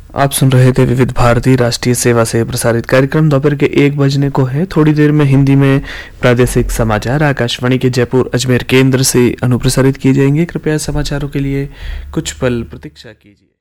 आप सुन रहे थे विविध भारती राष्ट्रीय सेवा से प्रसारित कार्यक्रम। दोपहर के 1 बजने को है। थोड़ी देर में हिंदी में प्रादेशिक समाचार आकाशवाणी के जयपुर अजमेर केंद्र से अनुप्रसारित किए जाएंगे। कृपया समाचारों के लिए कुछ पल प्रतीक्षा कीजिए।